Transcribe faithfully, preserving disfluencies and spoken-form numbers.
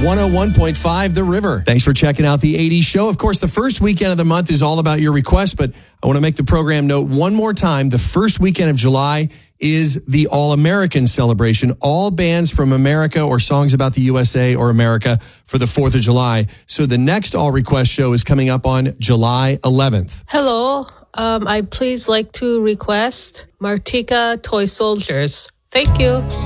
one oh one point five The River. Thanks for checking out the eighties show. Of course, the first weekend of the month is all about your requests, but I want to make the program note one more time. The first weekend of July is the All-American celebration. All bands from America or songs about the U S A or America for the fourth of July. So the next All Request show is coming up on July eleventh. Hello. Um, I'd please like to request Martika Toy Soldiers. Thank you.